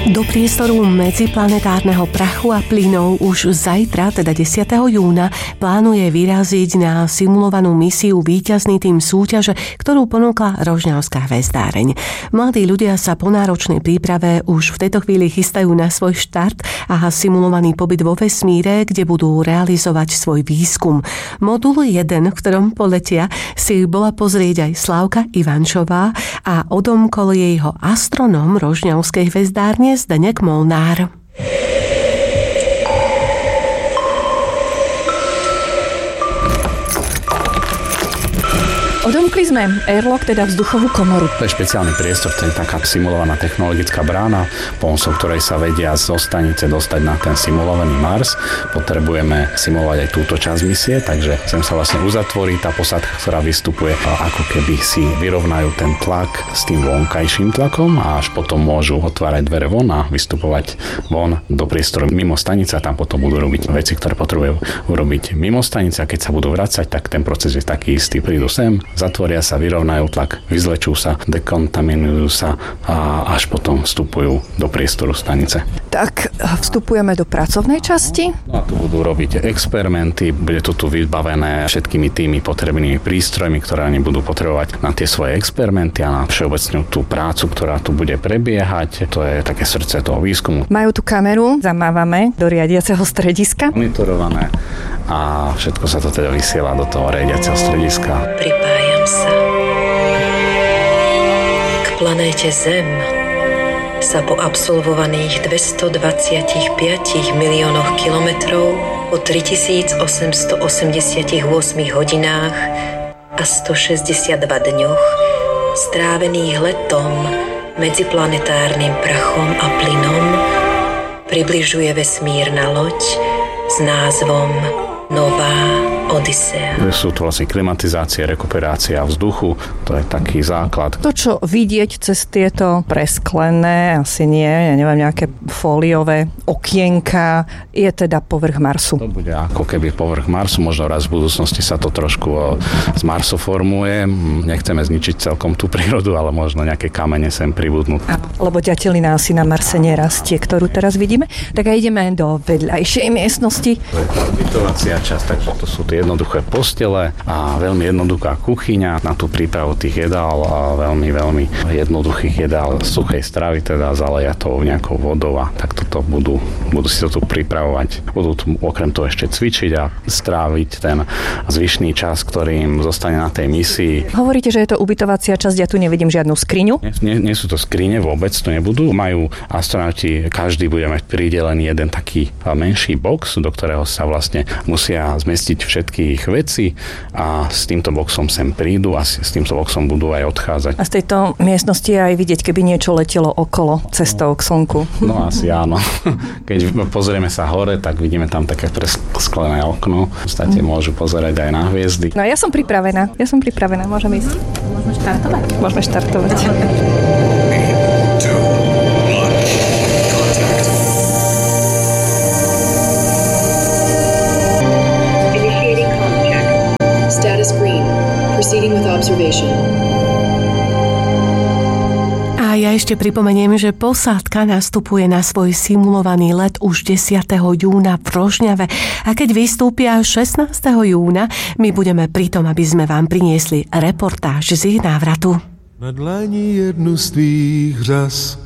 Do priestoru medziplanetárneho prachu a plynov už zajtra, teda 10. júna, plánuje vyraziť na simulovanú misiu víťazný tým súťaže, ktorú ponúkla Rožňavská hvezdáreň. Mladí ľudia sa po náročnej príprave už v tejto chvíli chystajú na svoj štart a simulovaný pobyt vo vesmíre, kde budú realizovať svoj výskum. Modul 1, v ktorom poletia, si bola pozrieť aj Slávka Ivančová a odomkol jej ho astronóm Rožňavskej hvezdárne Zdeněk Molnár. Odomkli sme airlock, teda vzduchovú komoru. To je špeciálny priestor, to je taká simulovaná technologická brána, pomocou ktorej sa vedia zo stanice dostať na ten simulovaný Mars. Potrebujeme simulovať aj túto časť misie, takže sem sa vlastne uzatvorí tá posádka, ktorá vystupuje, a ako keby si vyrovnajú ten tlak s tým vonkajším tlakom a až potom môžu otvárať dvere von a vystupovať von do priestoru mimo stanice a tam potom budú robiť veci, ktoré potrebujú urobiť mimo stanice, a keď sa budú vracať, tak ten proces je taký istý. Prídu sem, zatvoria sa, vyrovnajú tlak, vyzlečú sa, dekontaminujú sa a až potom vstupujú do priestoru stanice. Tak vstupujeme do pracovnej časti. No a tu budú robiť experimenty, bude to tu vybavené všetkými tými potrebnými prístrojmi, ktoré oni budú potrebovať na tie svoje experimenty a na všeobecnú tú prácu, ktorá tu bude prebiehať. To je také srdce toho výskumu. Majú tu kameru, zamávame do riadiaceho strediska. Monitorované a všetko sa to teda vysiela do toho riadiaceho strediska. Pripájam sa. K planéte Zem sa po absolvovaných 225 miliónoch kilometrov, po 3888 hodinách a 162 dňoch strávených letom medziplanetárnym prachom a plynom približuje vesmírna loď s názvom Nová Odysea. Sú to vlastne klimatizácie, rekuperácia vzduchu, to je taký základ. To, čo vidieť cez tieto presklené, asi nie, ja neviem, nejaké fóliové okienka, je teda povrch Marsu. To bude ako keby povrch Marsu, možno raz v budúcnosti sa to trošku zmarsoformuje. Nechceme zničiť celkom tú prírodu, ale možno nejaké kamene sem pribudnú. Lebo ďatelina asi na Marse nerastie, ktorú teraz vidíme. Tak a ideme do vedľajšej miestnosti. To je tá ubytovacia časť, takže to sú tie jednoduché postele a veľmi jednoduchá kuchyňa na tú prípravu tých jedál a veľmi, veľmi jednoduchých jedál suchej stravy, teda zalejatou nejakou vodou, a tak toto budú si to tu pripravovať. Budú tu okrem toho ešte cvičiť a stráviť ten zvyšný čas, ktorý im zostane na tej misii. Hovoríte, že je to ubytovacia časť, ja tu nevidím žiadnu skriňu. Nie sú to skrine, vôbec to nebudú. Majú astronauti, každý bude mať pridelený jeden taký menší box, do ktorého sa vlastne musia zmestiť všetky ich veci a s týmto boxom sem prídu a s týmto boxom budú aj odchádzať. A z tejto miestnosti je aj vidieť, keby niečo letelo okolo cestou k slnku. No asi áno. Keď pozrieme sa hore, tak vidíme tam také presklené okno. V podstate môžu pozerať aj na hviezdy. No ja som pripravená, môžem ísť. Môžeme štartovať. Proceeding with observation. A ja ešte pripomeniem, že posádka nastupuje na svoj simulovaný let už 10. júna v Rožňave a keď vystúpia 16. júna, my budeme pri tom, aby sme vám priniesli reportáž z ich návratu. Na dlani jednu z tvých řas